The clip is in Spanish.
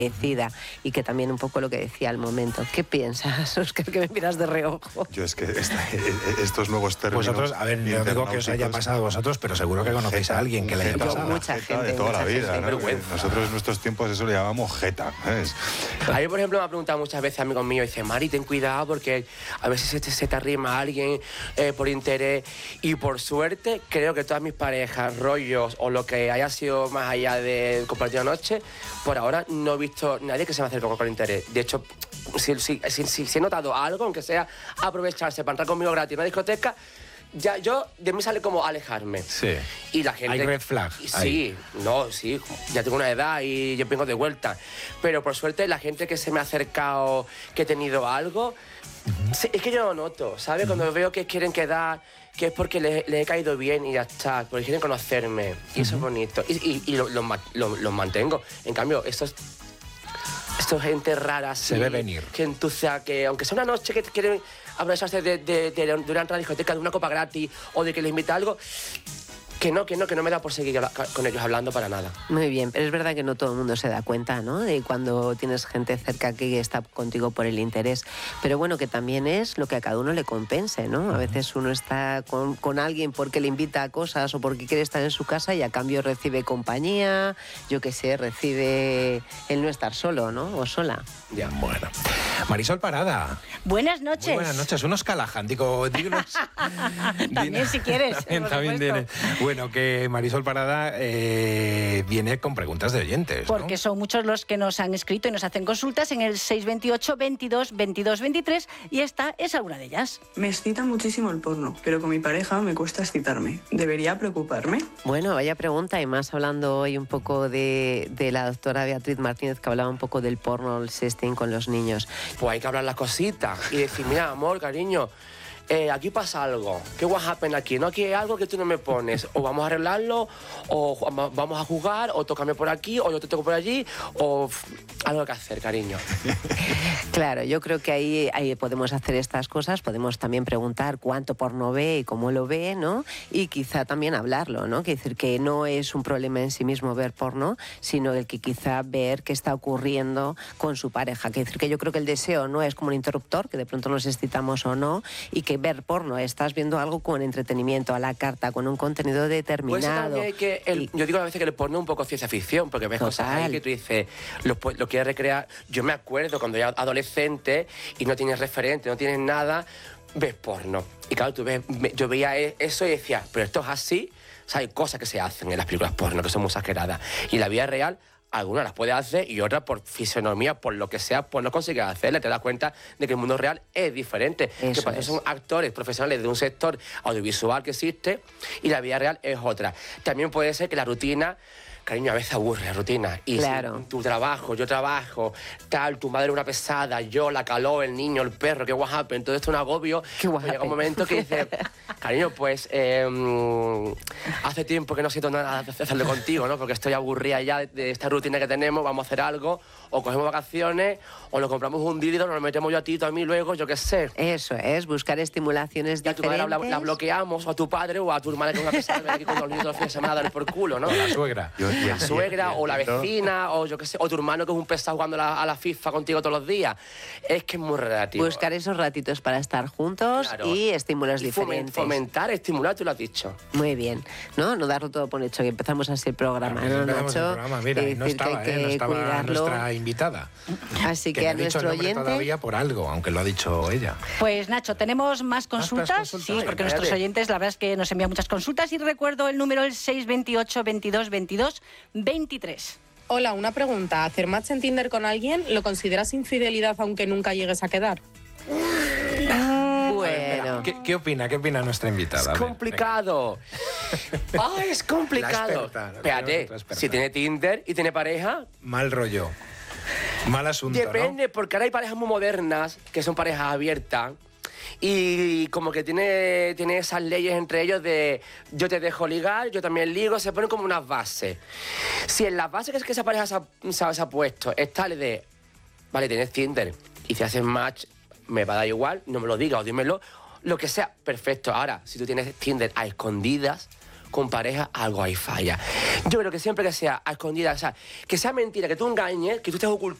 y que también un poco lo que decía al momento. ¿Qué piensas, Óscar, que me miras de reojo? Yo es que estos nuevos términos... Vosotros, a ver, no digo que os haya pasado a vosotros, pero seguro que conocéis a alguien que le haya pasado. Mucha gente de toda la vida, ¿no? vergüenza. Nosotros en nuestros tiempos eso le llamamos jeta, ¿sabes? A mí, por ejemplo, me ha preguntado muchas veces amigos míos, dice, Mari, ten cuidado porque a veces se te arrima alguien por interés, y por suerte creo que todas mis parejas, rollos o lo que haya sido más allá de compartir una noche, por ahora no he visto nadie que se me acerque con interés. De hecho, si he notado algo, aunque sea aprovecharse para entrar conmigo gratis en una discoteca, ya yo de mí sale como alejarme. Sí. Y la gente... Hay red flag. Sí, ya tengo una edad y yo vengo de vuelta. Pero por suerte la gente que se me ha acercado, que he tenido algo, es que yo lo noto, ¿sabes? Cuando veo que quieren quedar, que es porque les he caído bien y ya está, porque quieren conocerme. Y eso es bonito. Y los mantengo. En cambio, esto es gente rara, así, se ve venir. Que entusiasma, que aunque sea una noche que quieren aprovecharse de una entrada a la discoteca, de una copa gratis o de que les invita a algo, que no me da por seguir con ellos hablando para nada. Muy bien, pero es verdad que no todo el mundo se da cuenta, ¿no?, de cuando tienes gente cerca que está contigo por el interés. Pero bueno, que también es lo que a cada uno le compense, ¿no? A veces uno está con alguien porque le invita a cosas o porque quiere estar en su casa y a cambio recibe compañía, yo qué sé, recibe el no estar solo, ¿no?, o sola. Ya, bueno. Marisol Parada. Buenas noches. Muy buenas noches. Unos Callahan, digo, dignos. También, si quieres. También tiene. Bueno, que Marisol Parada viene con preguntas de oyentes, ¿no? Porque son muchos los que nos han escrito y nos hacen consultas en el 628 22 22 23 y esta es alguna de ellas. Me excita muchísimo el porno, pero con mi pareja me cuesta excitarme. ¿Debería preocuparme? Bueno, vaya pregunta, y más hablando hoy un poco de la doctora Beatriz Martínez, que hablaba un poco del porno, el sexting con los niños. Pues hay que hablar las cositas y decir, mira, amor, cariño, aquí pasa algo, ¿qué va a happen aquí? No, aquí hay algo que tú no me pones, o vamos a arreglarlo, o vamos a jugar, o tócame por aquí, o yo te toco por allí, o algo que hacer, cariño. Claro, yo creo que ahí podemos hacer estas cosas, podemos también preguntar cuánto porno ve y cómo lo ve, ¿no? Y quizá también hablarlo, ¿no? Quiere decir que no es un problema en sí mismo ver porno, sino el que quizá ver qué está ocurriendo con su pareja. Quiere decir que yo creo que el deseo no es como un interruptor, que de pronto nos excitamos o no, y que ver porno, estás viendo algo con entretenimiento, a la carta, con un contenido determinado. Pues también yo digo a veces que el porno es un poco ciencia ficción, porque ves cosas ahí que tú dices, lo quieres recrear. Yo me acuerdo cuando era adolescente y no tienes referente, no tienes nada, ves porno. Y claro, yo veía eso y decía, pero esto es así. O sea, hay cosas que se hacen en las películas porno que son muy exageradas. Y en la vida real, algunas las puedes hacer y otras por fisonomía, por lo que sea, pues no consigues hacerle. Te das cuenta de que el mundo real es diferente. Que para eso son actores profesionales de un sector audiovisual que existe y la vida real es otra. También puede ser que la rutina... Cariño, a veces aburre la rutina. Y claro. Si tu trabajo, yo trabajo, tal, tu madre una pesada, yo, la calor, el niño, el perro, qué guapo, todo esto es un agobio. Pues llega un momento que dices, cariño, pues hace tiempo que no siento nada de hacerlo contigo, ¿no? Porque estoy aburrida ya de esta rutina que tenemos, vamos a hacer algo, o cogemos vacaciones, o nos compramos un dildo, nos lo metemos yo a ti, tú a mí luego, yo qué sé. Eso es, buscar estimulaciones diferentes. Y a tu madre la bloqueamos, o a tu padre, o a tu hermana que es una pesada, ven aquí con los niños los fines de semana a darle por culo, ¿no? La suegra. La suegra o la vecina o yo qué sé, o tu hermano que es un pesado jugando a la FIFA contigo todos los días. Es que es muy relativo. Buscar esos ratitos para estar juntos, claro, y estímulos diferentes. Fomentar, estimular, tú lo has dicho. Muy bien, ¿no? No darlo todo por hecho, que empezamos así el programa, claro, ¿no, Nacho? Mira, no estaba nuestra invitada. Así que a nuestro oyente... todavía por algo, aunque lo ha dicho ella. Pues Nacho, tenemos más consultas. Sí, porque nuestros oyentes, la verdad es que nos envían muchas consultas y recuerdo el número el 628 22 22 23. Hola, una pregunta. ¿Hacer match en Tinder con alguien lo consideras infidelidad aunque nunca llegues a quedar? Bueno. ¿Qué opina nuestra invitada? Es complicado. ¡Ay, es complicado! Espérate, si tiene Tinder y tiene pareja... Mal rollo. Mal asunto, depende, ¿no? Porque ahora hay parejas muy modernas, que son parejas abiertas, y como que tiene esas leyes entre ellos de yo te dejo ligar, yo también ligo, se ponen como unas bases. Si en las bases que esa pareja se ha puesto está el de, vale, tienes Tinder, y si haces match, me va a dar igual, no me lo digas o dímelo, lo que sea, perfecto. Ahora, si tú tienes Tinder a escondidas, con pareja, algo ahí falla. Yo creo que siempre que sea a escondidas, o sea, que sea mentira, que tú engañes, que tú estés ocultando